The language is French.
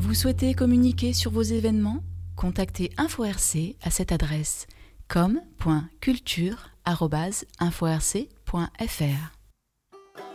Vous souhaitez communiquer sur vos événements ? Contactez InfoRC à cette adresse com.culture@inforc.fr.